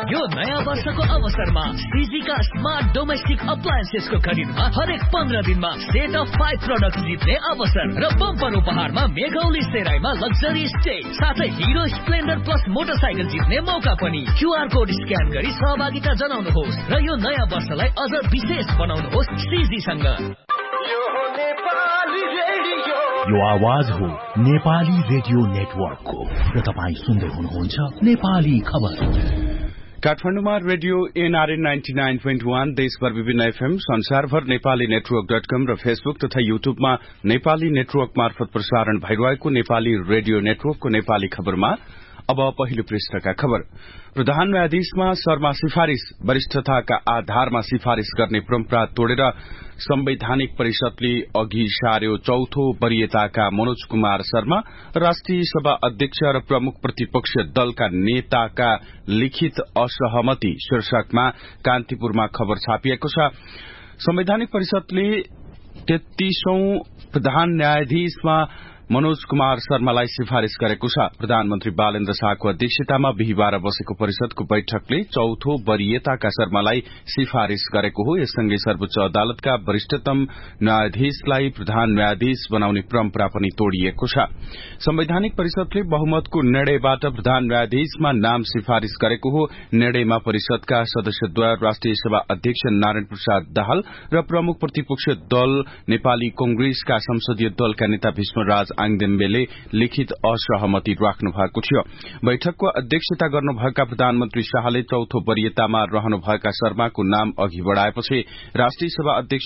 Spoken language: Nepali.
यो नयाँ वर्षको अवसरमा सीजीका स्मार्ट डोमेस्टिक अप्लायन्सेसको खरिदमा हरेक 15 दिनमा सेट अफ 5 प्रोडक्ट जित्ने अवसर र बम्पर उपहारमा मेघौली सेराईमा लग्जरी स्टे साथै हिरो स्प्लेन्डर प्लस मोटरसाइकल जित्ने मौका पनि। क्यूआर कोड स्क्यान गरी सहभागिता जनाउनुहोस् र यो नयाँ वर्षलाई अझ विशेष बनाउनुहोस् सीजीसँग। यो आवाज हो नेपाली रेडियो नेटवर्कको र तपाईँ सुन्दै हुनुहुन्छ नेपाली खबर। काठमाडौँमा रेडियो एनआरएन 99.1, देशभर विभिन्न एफएम, संसारभर नेपाली नेटवर्क.com र फेसबुक तथा युट्युबमा नेपाली नेटवर्क मार्फत प्रसारण भइरहेको नेपाली रेडियो नेटवर्कको नेपाली खबरमा अब पहिलो पृष्ठका खबर। प्रधान न्यायाधीशमा शर्मा सिफारिश वरिष्ठताका आधारमा सिफारिश गर्ने परम्परा तोडेर संवैधानिक परिषदले अघि सार्यो चौथो वरियताका मनोज कुमार शर्मा। राष्ट्रिय सभा अध्यक्ष र प्रमुख प्रतिपक्ष दलका नेताका लिखित असहमति शीर्षकमा कान्तिपुरमा खबर छापिएको छ। संवैधानिक परिषदले 33औं प्रधान न्यायाधीशमा मनोज कुमार शर्मालाई सिफारिश गरेको छ। प्रधानमन्त्री बालेन्द्र शाहको अध्यक्षतामा बिहीबार बसेको परिषदको बैठकले चौथो वरियताका शर्मालाई सिफारिश गरेको हो। यससँगै सर्वोच्च अदालतका वरिष्ठतम न्यायाधीशलाई प्रधान न्यायाधीश बनाउने परम्परा पनि तोडिएको छ। संवैधानिक परिषदले बहुमतको निर्णयबाट प्रधान न्यायाधीशमा नाम सिफारिश गरेको हो। निर्णयमा परिषदका सदस्यद्वय राष्ट्रिय सभा अध्यक्ष नारायण प्रसाद दाहाल र प्रमुख प्रतिपक्ष दल नेपाली कांग्रेसका संसदीय दलका नेता भीष्मराज आङदेम्बेले लिखित असहमति राख्नु भएको थियो। बैठकको अध्यक्षता गर्नुभएका प्रधानमन्त्री शाहले चौथो वरियतामा रहनुभएका शर्माको नाम अघि बढ़ाएपछि राष्ट्रिय सभा अध्यक्ष